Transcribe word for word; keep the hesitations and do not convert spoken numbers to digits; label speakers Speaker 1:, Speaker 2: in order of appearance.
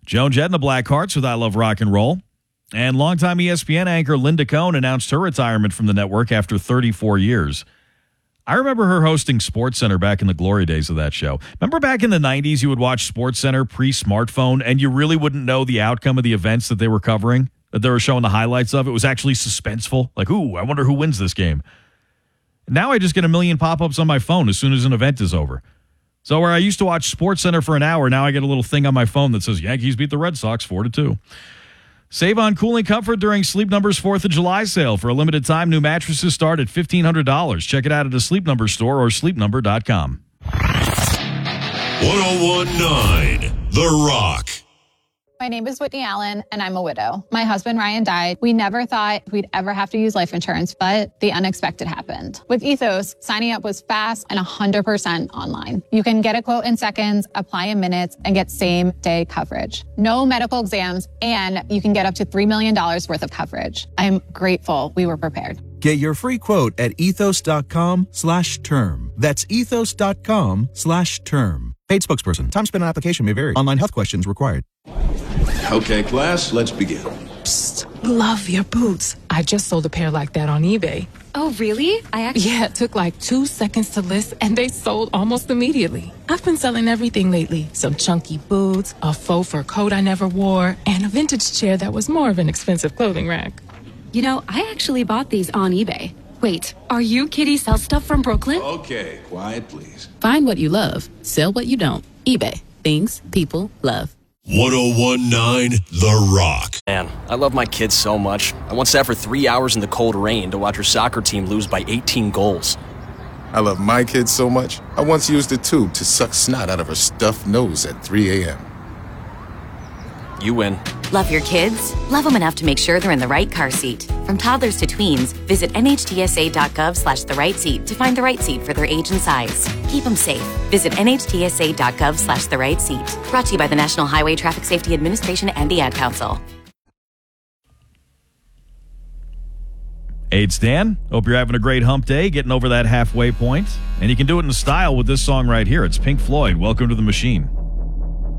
Speaker 1: Joan Jett and the Blackhearts with I Love Rock and Roll. And longtime E S P N anchor Linda Cohn announced her retirement from the network after thirty-four years. I remember her hosting SportsCenter back in the glory days of that show. Remember back in the nineties, you would watch SportsCenter pre-smartphone, and you really wouldn't know the outcome of the events that they were covering, that they were showing the highlights of. It was actually suspenseful. Like, ooh, I wonder who wins this game. Now I just get a million pop-ups on my phone as soon as an event is over. So where I used to watch SportsCenter for an hour, now I get a little thing on my phone that says Yankees beat the Red Sox four to two. Save on cooling comfort during Sleep Number's fourth of July sale. For a limited time, new mattresses start at fifteen hundred dollars. Check it out at a Sleep Number store or sleep number dot com.
Speaker 2: one oh one point nine The Rock.
Speaker 3: My name is Whitney Allen, and I'm a widow. My husband, Ryan, died. We never thought we'd ever have to use life insurance, but the unexpected happened. With Ethos, signing up was fast and one hundred percent online. You can get a quote in seconds, apply in minutes, and get same-day coverage. No medical exams, and you can get up to three million dollars worth of coverage. I'm grateful we were prepared.
Speaker 4: Get your free quote at ethos.com slash term. That's ethos.com slash term. Paid spokesperson. Time spent on application may vary. Online health questions required.
Speaker 5: Okay, class, let's begin.
Speaker 6: Psst, love your boots. I just sold a pair like that on eBay.
Speaker 7: Oh, really? I actually...
Speaker 6: Yeah, it took like two seconds to list, and they sold almost immediately. I've been selling everything lately. Some chunky boots, a faux fur coat I never wore, and a vintage chair that was more of an expensive clothing rack.
Speaker 7: You know, I actually bought these on eBay. Wait, are you Kitty Sell Stuff from Brooklyn?
Speaker 5: Okay, quiet, please.
Speaker 8: Find what you love. Sell what you don't. eBay. Things people love.
Speaker 2: one oh one point nine The Rock.
Speaker 9: Man, I love my kids so much. I once sat for three hours in the cold rain to watch her soccer team lose by eighteen goals.
Speaker 10: I love my kids so much, I once used a tube to suck snot out of her stuffed nose at three a.m.
Speaker 9: You win.
Speaker 11: Love your kids? Love them enough to make sure they're in the right car seat. From toddlers to tweens, visit nhtsa.gov slash the right seat to find the right seat for their age and size. Keep them safe. Visit nhtsa.gov slash the right seat. Brought to you by the National Highway Traffic Safety Administration and the Ad Council.
Speaker 1: Hey, it's Dan. Hope you're having a great hump day, getting over that halfway point. And you can do it in style with this song right here. It's Pink Floyd, Welcome to the Machine.